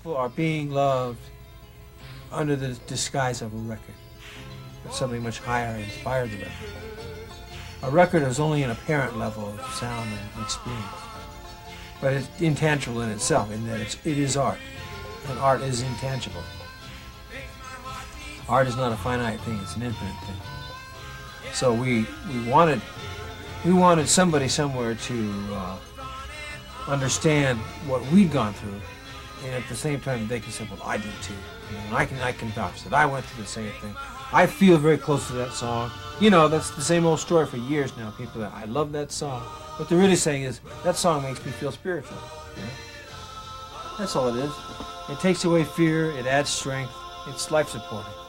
people are being loved under the disguise of a record. But something much higher inspired the record. A record is only an apparent level of sound and experience. But it's intangible in itself, in that it is art. And art is intangible. Art is not a finite thing, it's an infinite thing. So we wanted somebody somewhere to understand what we'd gone through, and at the same time they can say, well, I did too. You know, and I can vouch that I went through the same thing. I feel very close to that song. You know, that's the same old story for years now. People that I love that song. What they're really saying is, that song makes me feel spiritual. You know? That's all it is. It takes away fear, it adds strength, it's life supporting.